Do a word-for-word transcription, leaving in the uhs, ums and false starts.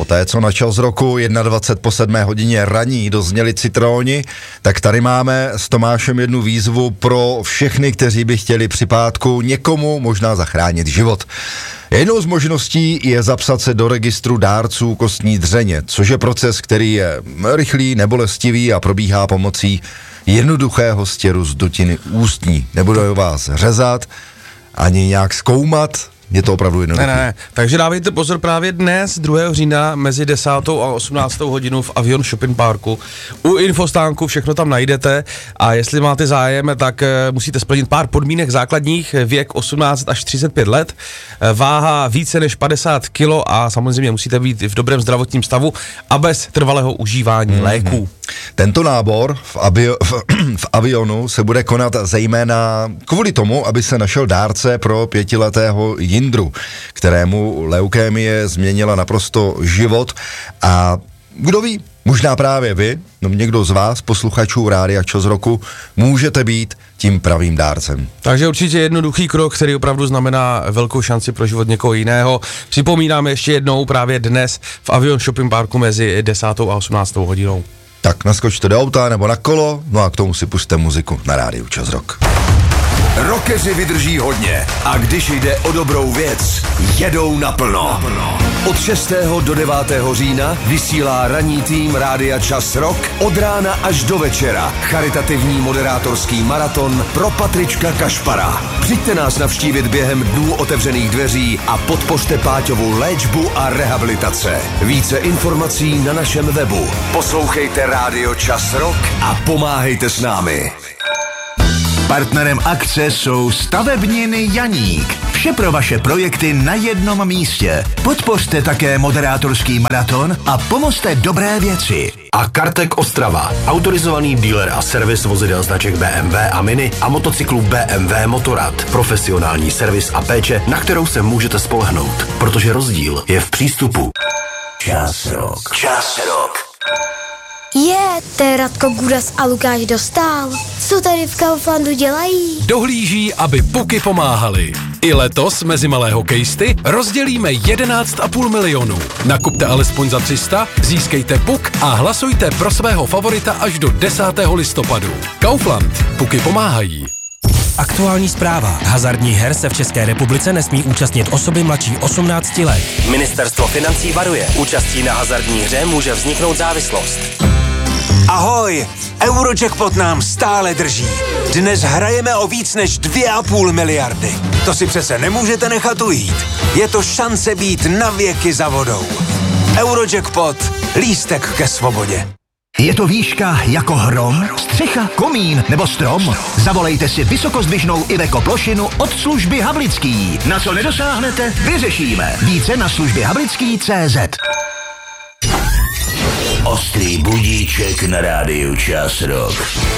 Poté, co na Čas roku dvacet jedna po sedmé hodině raní dozněli Citróni, tak tady máme s Tomášem jednu výzvu pro všechny, kteří by chtěli při pátku někomu možná zachránit život. Jednou z možností je zapsat se do registru dárců kostní dřeně, což je proces, který je rychlý, nebolestivý a probíhá pomocí jednoduchého stěru z dutiny ústní. Nebudu vás řezat, ani nějak zkoumat, je to opravdu jednoduché. Ne, ne, takže dávejte pozor právě dnes, druhého října, mezi desátou a osmnáctou hodinou v Avion Shopping Parku. U infostánku všechno tam najdete a jestli máte zájem, tak musíte splnit pár podmínek základních, věk osmnáct až třicet pět let, váha více než padesát kilo a samozřejmě musíte být v dobrém zdravotním stavu a bez trvalého užívání mm-hmm. léků. Tento nábor v, avio, v, v Avionu se bude konat zejména kvůli tomu, aby se našel dárce pro pětiletého Jindru, kterému leukémie změnila naprosto život a kdo ví, možná právě vy, no někdo z vás, posluchačů Rádia Čas roku, můžete být tím pravým dárcem. Takže určitě jednoduchý krok, který opravdu znamená velkou šanci pro život někoho jiného. Připomínáme ještě jednou právě dnes v Avion Shopping Parku mezi desátou a osmnáctou hodinou. Tak naskočte do auta nebo na kolo, no a k tomu si pusťte muziku na Rádiu Čas rok. Rockeři vydrží hodně a když jde o dobrou věc, jedou naplno. Od šestého do devátého října vysílá ranní tým Rádia Čas Rock od rána až do večera. Charitativní moderátorský maraton pro Patrička Kašpara. Přijďte nás navštívit během dnů otevřených dveří a podpořte Páťovu léčbu a rehabilitace. Více informací na našem webu. Poslouchejte Rádio Čas Rock a pomáhejte s námi. Partnerem akce jsou Stavebniny Janík. Vše pro vaše projekty na jednom místě. Podpořte také moderátorský maraton a pomozte dobré věci. A Kartek Ostrava, autorizovaný dealer a servis vozidel značek bé em vé a Mini a motocyklů bé em vé Motorrad. Profesionální servis a péče, na kterou se můžete spolehnout, protože rozdíl je v přístupu. Čas rok. Čas rok. Je, to je Radko Gudas a Lukáš Dostál. Co tady v Kauflandu dělají? Dohlíží, aby puky pomáhali. I letos mezi malé hokejisty rozdělíme jedenáct a půl milionu. Nakupte alespoň za tři sta, získejte puk a hlasujte pro svého favorita až do desátého listopadu. Kaufland. Puky pomáhají. Aktuální zpráva. Hazardních her se v České republice nesmí účastnit osoby mladší osmnácti let. Ministerstvo financí varuje. Účastí na hazardní hře může vzniknout závislost. Ahoj! Eurojackpot nám stále drží. Dnes hrajeme o víc než dvě a půl miliardy. To si přece nemůžete nechat ujít. Je to šance být na věky za vodou. Eurojackpot. Lístek ke svobodě. Je to výška jako hrom, střecha, komín nebo strom? Zavolejte si vysokozdvižnou Iveco plošinu od služby Havlický. Na co nedosáhnete, vyřešíme. Více na službě havlický tečka cé zet. Ostrý budíček na Rádiu Čas Rock.